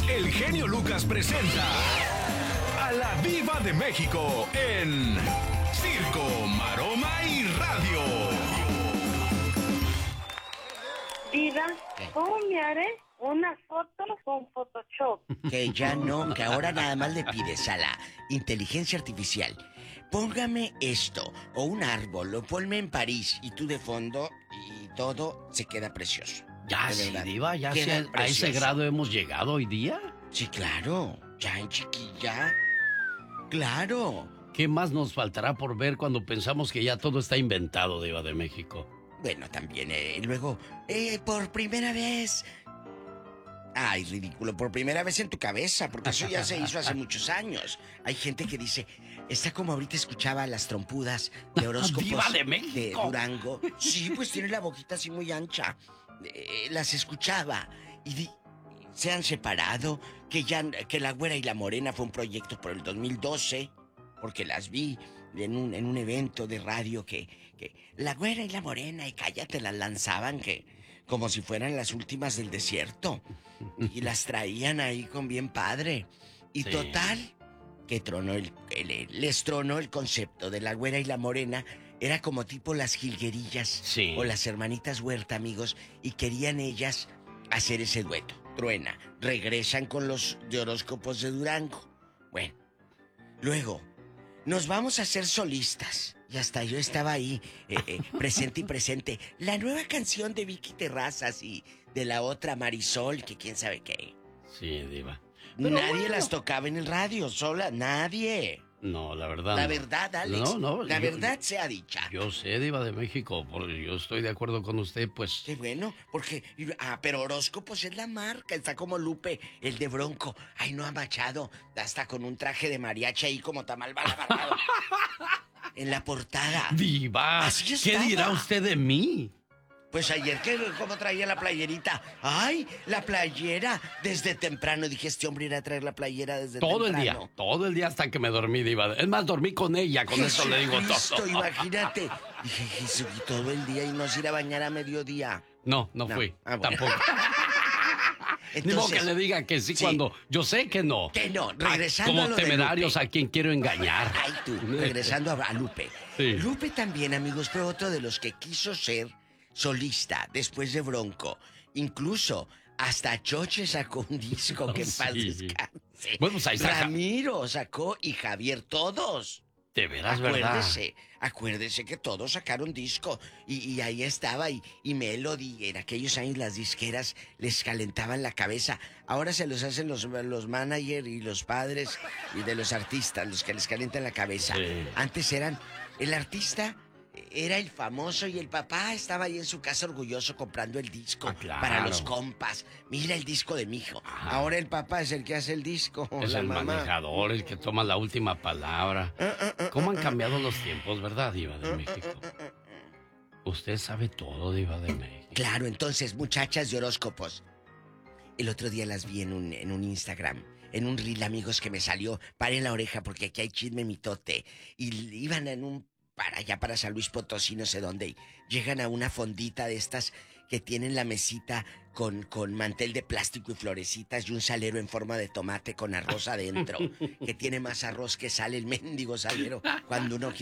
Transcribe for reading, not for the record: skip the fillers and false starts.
el genio Lucas presenta a la Diva de México en Circo, Maroma y Radio. Diva, ¿cómo me haré una foto con Photoshop? Que ya no, que ahora nada más le pides a la inteligencia artificial: póngame esto, o un árbol, o ponme en París, y tú de fondo, y todo se queda precioso. Ya, De sí, verdad, Diva, ya queda sí, a ese precioso. grado hemos llegado hoy día. Sí, claro, ya en chiquilla. Claro. ¿Qué más nos faltará por ver cuando pensamos que ya todo está inventado, Diva de México? Bueno, también, luego, por primera vez. Ay, ridículo, por primera vez en tu cabeza, porque eso ya se hizo hace muchos años. Hay gente que dice, está como ahorita escuchaba las trompudas de horóscopos ¡Diva de México! de Durango. Sí, pues tiene la boquita así muy ancha. Las escuchaba y se han separado, que la Güera y la Morena fue un proyecto por el 2012, porque las vi en un evento de radio que la Güera y la Morena, y cállate, las lanzaban como si fueran las últimas del desierto, y las traían ahí con bien padre. Y sí. Total, que les tronó el concepto de la Güera y la Morena. Era como tipo las jilguerillas, sí, o las hermanitas Huerta, amigos, y querían ellas hacer ese dueto. Truena, regresan con los de horóscopos de Durango. Bueno, luego nos vamos a hacer solistas. Y hasta yo estaba ahí, presente. La nueva canción de Vicky Terrazas y de la otra Marisol, que quién sabe qué. Sí, Diva. Nadie las tocaba en el radio, sola, nadie. No, la verdad. La no. verdad, Alex. La verdad sea dicha. Yo sé, Diva de México, porque yo estoy de acuerdo con usted, pues. Qué bueno, porque... pero horóscopos es la marca, está como Lupe, el de Bronco. Ay, no ha machado, hasta con un traje de mariachi ahí como tamal balabarrado. En la portada. Diva, Así ¿qué estaba. dirá usted de mí? Pues ayer, ¿cómo traía la playerita? ¡Ay, la playera! Desde temprano dije, este hombre irá a traer la playera desde temprano. Todo el día hasta que me dormí, Diva. Es más, dormí con ella, con eso le digo todo. Imagínate. Dije, Jesús, y todo el día y nos ir a bañar a mediodía. No fui, bueno. tampoco. Entonces, Ni modo que le diga que sí, cuando yo sé que no. Que no, regresando como a lo de temerarios Lupe. a quien quiero engañar. Ay, tú, regresando a Lupe. Sí. Lupe también, amigos, fue otro de los que quiso ser solista después de Bronco. Incluso hasta Choche sacó un disco que en paz descanse. Bueno, pues ahí está. Ramiro sacó y Javier, todos. De veras, Acuérdese que todos sacaron disco y ahí estaba y Melody. En aquellos años las disqueras les calentaban la cabeza. Ahora se los hacen los managers y los padres y de los artistas, los que les calientan la cabeza. Sí. Antes el artista era el famoso y el papá estaba ahí en su casa orgulloso comprando el disco claro. para los compas. Mira el disco de mi hijo. Ahora el papá es el que hace el disco. Es el mamá. manejador, el que toma la última palabra. ¿Cómo han cambiado los tiempos, verdad, Diva de México? Usted sabe todo, Diva de México. Claro, entonces, muchachas de horóscopos. El otro día las vi en un Instagram, en un reel, amigos, que me salió. Paren la oreja porque aquí hay chisme mitote. Y iban para allá, para San Luis Potosí, no sé dónde, y llegan a una fondita de estas que tienen la mesita con mantel de plástico y florecitas y un salero en forma de tomate con arroz adentro, que tiene más arroz que sale el mendigo salero cuando uno quiere